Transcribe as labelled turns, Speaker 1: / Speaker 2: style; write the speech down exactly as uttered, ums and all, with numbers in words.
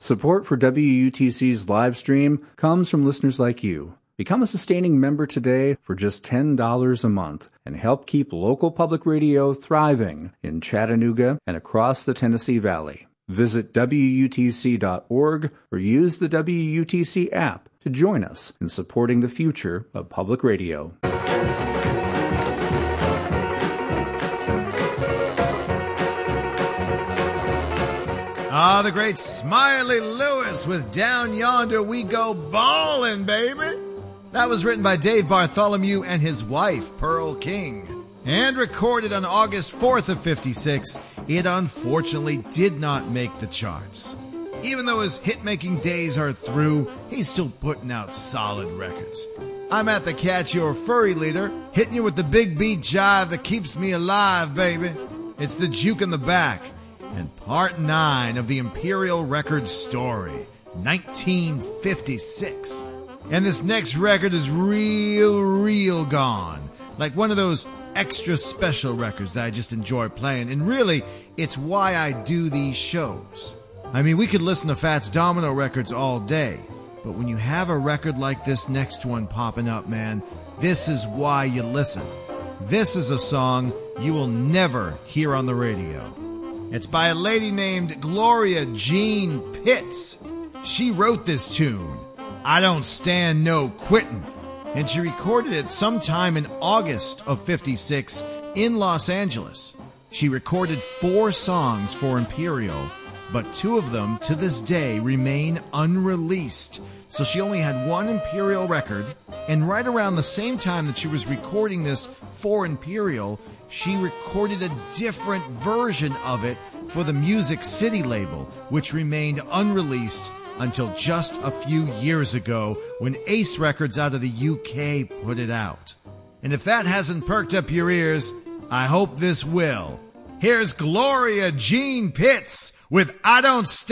Speaker 1: Support for W U T C's live stream comes from listeners like you. Become a sustaining member today for just ten dollars a month and help keep local public radio thriving in Chattanooga and across the Tennessee Valley. Visit W U T C dot org or use the W U T C app to join us in supporting the future of public radio.
Speaker 2: Ah, the great Smiley Lewis with Down Yonder We Go Ballin', baby. That was written by Dave Bartholomew and his wife, Pearl King, and recorded on August fourth of fifty-six. It unfortunately did not make the charts. Even though his hit-making days are through, he's still putting out solid records. I'm at the Catch Your Furry Leader, hitting you with the big beat jive that keeps me alive, baby. It's the Juke in the Back, and part nine of the Imperial Records story, nineteen fifty-six. And this next record is real, real gone. Like one of those extra special records that I just enjoy playing. And really, it's why I do these shows. I mean, we could listen to Fats Domino records all day, but when you have a record like this next one popping up, man, this is why you listen. This is a song you will never hear on the radio. It's by a lady named Gloria Jean Pitts. She wrote this tune, I Don't Stand No Quittin', and she recorded it sometime in August of fifty-six in Los Angeles. She recorded four songs for Imperial, but two of them to this day remain unreleased. So she only had one Imperial record, and right around the same time that she was recording this for Imperial, she recorded a different version of it for the Music City label, which remained unreleased until just a few years ago when Ace Records out of the U K put it out. And if that hasn't perked up your ears, I hope this will. Here's Gloria Jean Pitts with I Don't Stand